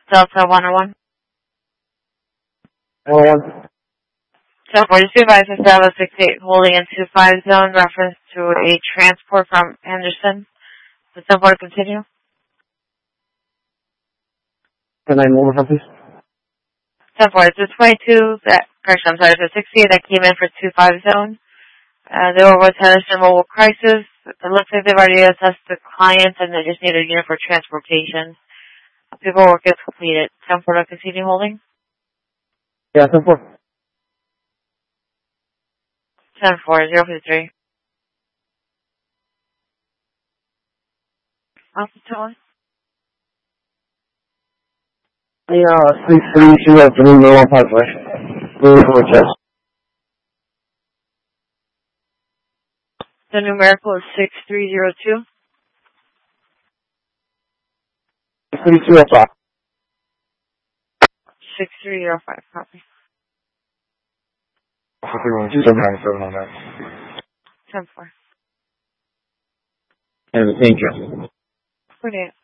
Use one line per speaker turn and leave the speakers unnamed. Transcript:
Delta 101.
101.
So for just advise us to have a 68 holding in 25 zone reference to a transport from Henderson. Does that want to continue?
The 911 from please.
10-4, it's a 22 that, correction, I'm sorry, it's a 68 that came in for 25 zone. They were with Henderson Mobile Crisis. It looks like they've already assessed the client and they just need a unit for transportation. Paperwork is completed. 10-4 to continue holding?
Yeah, 10-4.
10-4, 053. Alpha Tower?
Yeah, 632 Long Parkway. Moving for a test.
The numerical is 6302.
3205.
6305, copy.
797 on that.
10-4.
And thank you.
Brilliant.